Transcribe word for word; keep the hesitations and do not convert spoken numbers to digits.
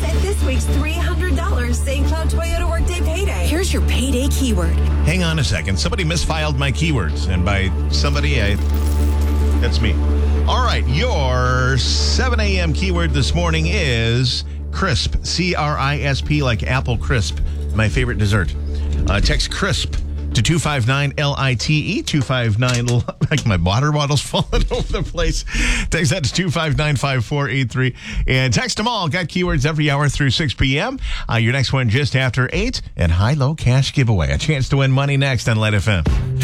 and this week's three hundred dollars Saint Cloud Toyota Workday Payday. Here's your payday keyword. Hang on a second. Somebody misfiled my keywords. And by somebody, I that's me. All right. Your seven a.m. keyword this morning is crisp. C R I S P, like apple crisp. My favorite dessert. Uh, text crisp to two five nine L I T E, two five nine, like my water bottle's falling over the place. Text that to two five nine five four eight three. And text them all. Got keywords every hour through six p.m. Uh, your next one just after eight. And high-low cash giveaway. A chance to win money next on Light F M.